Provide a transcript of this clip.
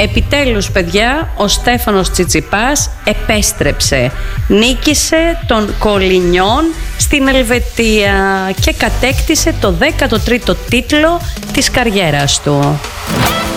Επιτέλους, παιδιά, ο Στέφανος Τσιτσιπάς επέστρεψε. Νίκησε τον Κολινιόν στην Ελβετία και κατέκτησε το 13ο τίτλο της καριέρας του.